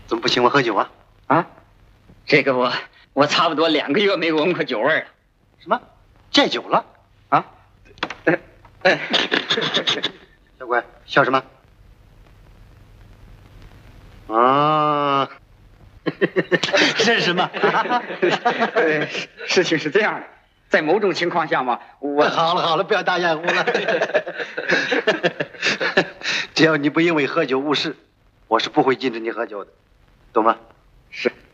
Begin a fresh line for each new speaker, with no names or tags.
怎么不请我喝酒啊？
啊，这个我差不多2个月没闻过酒味了。
什么？戒酒了？
啊？
小鬼，笑什么？啊，这是什么？
事情是这样的，在某种情况下嘛，
好了，不要打掩护了。只要你不因为喝酒误事，我是不会禁止你喝酒的，懂吗？
是。